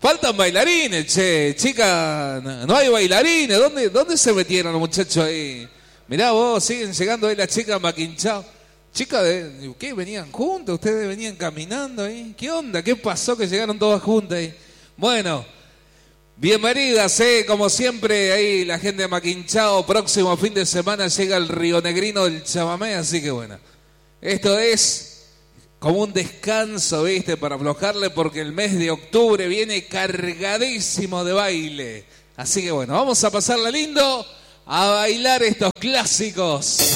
Faltan bailarines, che. Chica, no hay bailarines. ¿Dónde se metieron los muchachos ahí? Mirá vos, siguen llegando ahí las chicas maquinchadas. Chicas, ¿qué? ¿Venían juntas? ¿Ustedes venían caminando ahí? ¿Qué onda? ¿Qué pasó que llegaron todas juntas ahí? Bueno, bienvenidas, como siempre, ahí la gente de Maquinchao. Próximo fin de semana llega el rionegrino del chamamé, así que bueno. Esto es como un descanso, ¿viste? Para aflojarle, porque el mes de octubre viene cargadísimo de baile. Así que bueno, vamos a pasarla lindo, a bailar estos clásicos.